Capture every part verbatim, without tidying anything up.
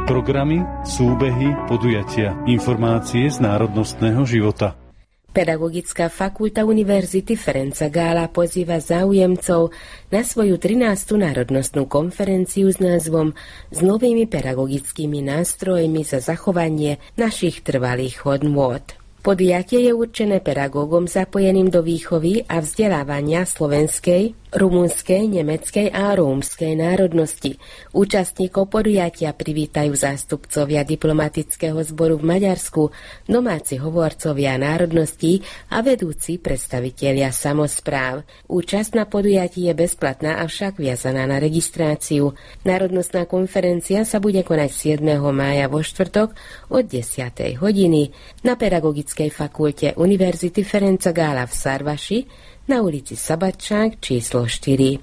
Programy, súbehy, podujatia, informácie z národnostného života. Pedagogická fakulta Univerzity Ferenca Gála pozýva záujemcov na svoju trinástu národnostnú konferenciu s názvom S novými pedagogickými nástrojmi za zachovanie našich trvalých hodnôt. Podujatie je určené pedagógom zapojeným do výchovy a vzdelávania slovenskej, rumunskej, nemeckej a rómskej národnosti. Účastníkov podujatia privítajú zástupcovia diplomatického zboru v Maďarsku, domáci hovorcovia národností a vedúci predstavitelia samospráv. Účasť na podujatí je bezplatná, avšak viazaná na registráciu. Národnostná konferencia sa bude konať siedmeho mája vo štvrtok od desiatej hodiny na Pedagogickej fakulte Univerzity Ferenca Gála v Sarvaši na ulici Sabatčák číslo štyri.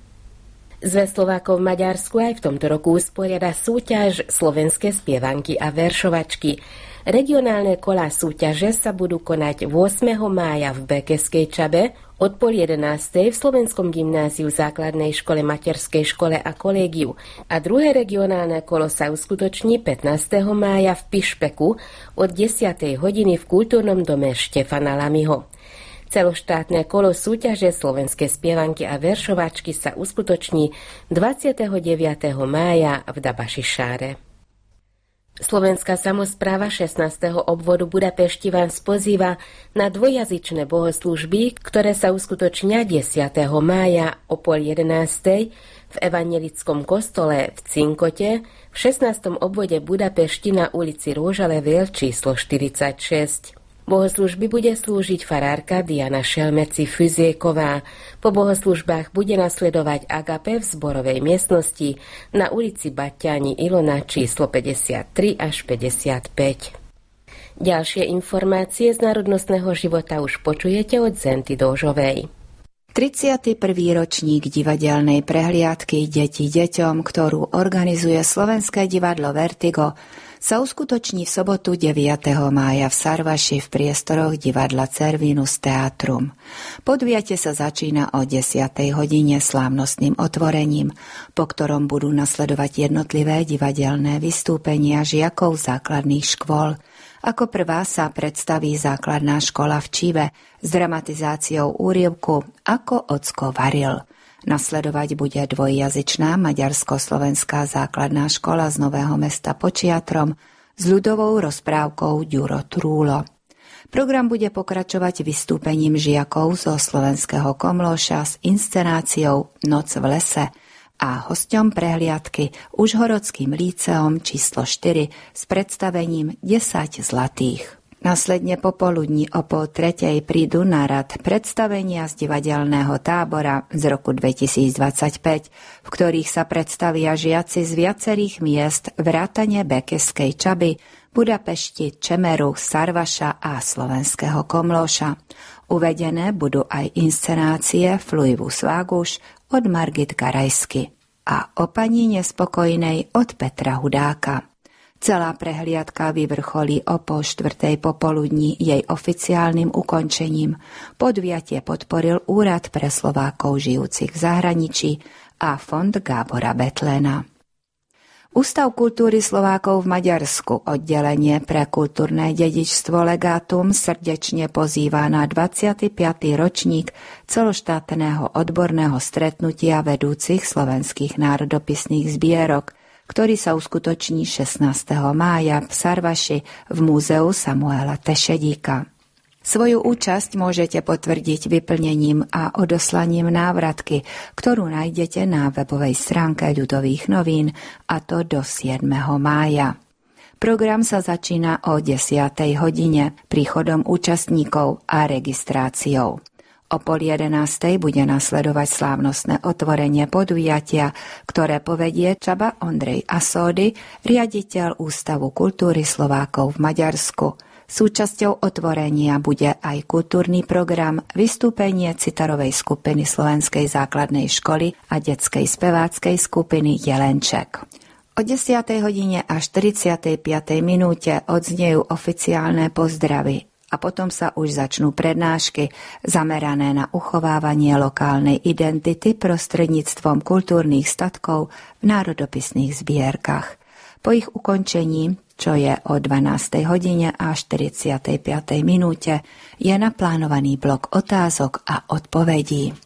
Zväz Slovákov v Maďarsku aj v tomto roku usporiada súťaž Slovenské spievanky a veršovačky. Regionálne kolá súťaže sa budú konať ôsmeho mája v Bekeskej Čabe od pol jedenástej v Slovenskom gymnáziu, základnej škole, materskej škole a kolégiu. A druhé regionálne kolo sa uskutoční pätnásteho mája v Pišpeku od desiatej hodiny v kultúrnom dome Štefana Lamiho. Celoštátne kolo súťaže Slovenské spievanky a veršovačky sa uskutoční dvadsiateho deviateho mája v Dabašišáre. Slovenská samospráva šestnásteho obvodu Budapešti vás pozýva na dvojjazyčné bohoslúžby, ktoré sa uskutočnia desiateho mája o pol jedenástej v evanjelickom kostole v Cinkote v šestnástom obvode Budapešti na ulici Róžaleviel číslo štyridsaťšesť. Bohoslužby bude slúžiť farárka Diana Šelmeci Fyzieková. Po bohoslužbách bude nasledovať agape v zborovej miestnosti na ulici Baťáni Ilona číslo päťdesiattri až päťdesiatpäť. Ďalšie informácie z národnostného života už počujete od Zenty Dožovej. tridsiaty prvý ročník divadelnej prehliadky Deti deťom, ktorú organizuje Slovenské divadlo Vertigo, sa uskutoční v sobotu deviateho mája v Sarvaši v priestoroch divadla Cervinus Teatrum. Podujatie sa začína o desiatej hodine slávnostným otvorením, po ktorom budú nasledovať jednotlivé divadelné vystúpenia žiakov základných škôl. Ako prvá sa predstaví základná škola v Číve s dramatizáciou úryvku Ako ocko varil. Nasledovať bude dvojjazyčná maďarsko-slovenská základná škola z Nového Mesta Počiatrom s ľudovou rozprávkou Ďuro Trúlo. Program bude pokračovať vystúpením žiakov zo Slovenského Komloša s inscenáciou Noc v lese a hosťom prehliadky Užhorodským líceom číslo štyri s predstavením desať zlatých. Nasledne popoludní o pol tretej prídu na rad predstavenia z divadelného tábora z roku dvetisícdvadsaťpäť, v ktorých sa predstavia žiaci z viacerých miest vrátane Bekeskej Čaby, Budapešti, Čemeru, Sarvaša a Slovenského Komloša. Uvedené budú aj inscenácie Fluivus Vagus od Margit Garajsky a O pani nespokojnej od Petra Hudáka. Celá prehliadka vyvrcholí o pol štvrtej popoludní jej oficiálnym ukončením. Podujatie podporil Úrad pre Slovákov žijúcich v zahraničí a Fond Gábora Betléna. Ústav kultúry Slovákov v Maďarsku, oddelenie pre kultúrne dedičstvo Legátum, srdečne pozýva na dvadsiaty piaty ročník celoštátneho odborného stretnutia vedúcich slovenských národopisných zbierok, ktorý sa uskutoční šestnásteho mája v Sarvaši v múzeu Samuela Tešedíka. Svoju účasť môžete potvrdiť vyplnením a odoslaním návratky, ktorú nájdete na webovej stránke Ľudových novín, a to do siedmeho mája. Program sa začína o desiatej hodine príchodom účastníkov a registráciou. O pol jedenástej bude nasledovať slávnostné otvorenie podujatia, ktoré povedie Csaba Ondrej Asódy, riaditeľ Ústavu kultúry Slovákov v Maďarsku. Súčasťou otvorenia bude aj kultúrny program, vystúpenie citarovej skupiny Slovenskej základnej školy a detskej speváckej skupiny Jelenček. O desiatej hodine až tridsiatej piatej minúte odznejú oficiálne pozdravy a potom sa už začnú prednášky zamerané na uchovávanie lokálnej identity prostredníctvom kultúrnych statkov v národopisných zbierkach. Po ich ukončení, čo je o dvanástej hodine a štyridsiatej piatej minúte, je naplánovaný blok otázok a odpovedí.